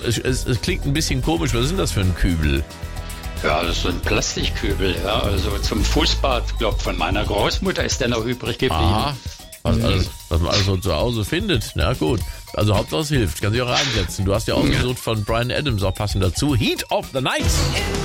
es klingt ein bisschen komisch. Was ist denn das für ein Kübel? Ja, das ist so ein Plastikkübel, ja. Also zum Fußbad, ich glaube, von meiner Großmutter ist der noch übrig geblieben. Aha. Was man alles so zu Hause findet. Na gut. Also Hauptsache es hilft. Kann sich auch reinsetzen. Du hast ja ausgesucht von Bryan Adams, auch passend dazu. Heat of the Night.